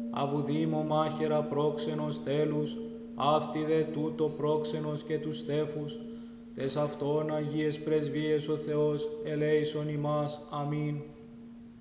Αβουδήμο μάχαιρα πρόξενος τέλους, αυτή δε τούτο πρόξενος και τους στέφους, τες αυτόν Αγίες πρεσβείες ο Θεός ελέησον ημάς. Αμήν.